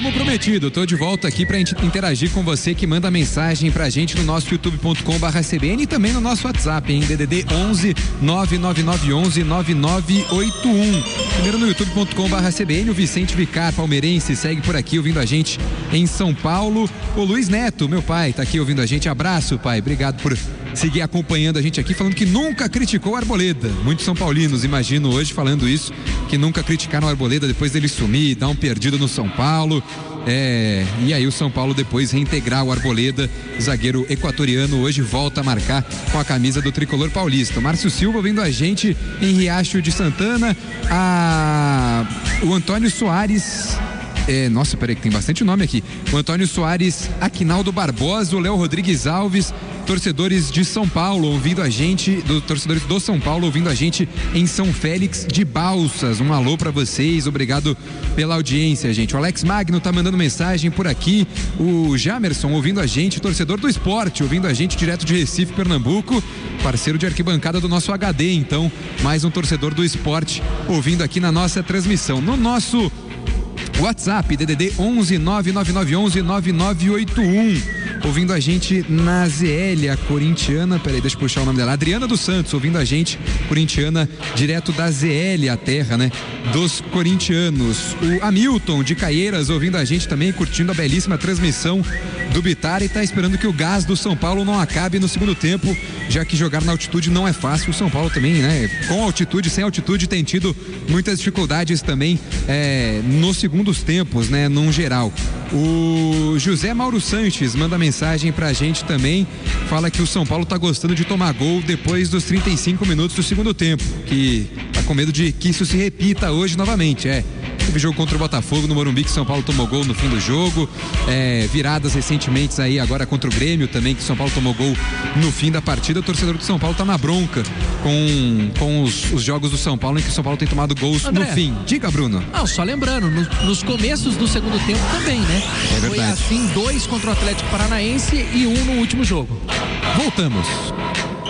Como prometido, estou de volta aqui para interagir com você que manda mensagem pra gente no nosso youtube.com/CBN e também no nosso WhatsApp, em DDD 11 99911 9981. Primeiro no youtube.com/CBN, o Vicente Vicar, palmeirense, segue por aqui ouvindo a gente em São Paulo. O Luiz Neto, meu pai, tá aqui ouvindo a gente. Abraço, pai. Obrigado por seguir acompanhando a gente aqui, falando que nunca criticou o Arboleda. Muitos são paulinos, imagino, hoje falando isso, que nunca criticaram o Arboleda depois dele sumir, dar um perdido no São Paulo. E aí o São Paulo depois reintegrar o Arboleda, zagueiro equatoriano, hoje volta a marcar com a camisa do tricolor paulista. O Márcio Silva ouvindo a gente em Riacho de Santana. O Antônio Soares. Nossa, peraí que tem bastante nome aqui. O Antônio Soares, Aquinaldo Barbosa, o Léo Rodrigues Alves, torcedores de São Paulo ouvindo a gente, torcedores do São Paulo ouvindo a gente em São Félix de Balsas. Um alô pra vocês, obrigado pela audiência, gente. O Alex Magno tá mandando mensagem por aqui. O Jamerson ouvindo a gente, torcedor do esporte, ouvindo a gente direto de Recife, Pernambuco, parceiro de arquibancada do nosso HD, então, mais um torcedor do esporte ouvindo aqui na nossa transmissão. No nosso WhatsApp, DDD 11 99911 9981. Ouvindo a gente na Zélia, corintiana, peraí, deixa eu puxar o nome dela, Adriana dos Santos, ouvindo a gente, corintiana, direto da Zélia, a terra, né, dos corintianos. O Hamilton de Caieiras, ouvindo a gente também, curtindo a belíssima transmissão do Bitar, e tá esperando que o gás do São Paulo não acabe no segundo tempo, já que jogar na altitude não é fácil. O São Paulo também, né, com altitude, sem altitude, tem tido muitas dificuldades também nos segundos tempos, né, num geral. O José Mauro Sanches manda mensagem pra gente também, fala que o São Paulo tá gostando de tomar gol depois dos 35 minutos do segundo tempo, que tá com medo de que isso se repita hoje novamente. Teve jogo contra o Botafogo no Morumbi, que São Paulo tomou gol no fim do jogo, viradas recentemente aí agora contra o Grêmio também, que São Paulo tomou gol no fim da partida. O torcedor do São Paulo tá na bronca com os jogos do São Paulo, em que o São Paulo tem tomado gols no fim. Diga, Bruno. Só lembrando, nos começos do segundo tempo também, né? É verdade. Foi assim, 2 contra o Atlético Paranaense e 1 no último jogo. Voltamos.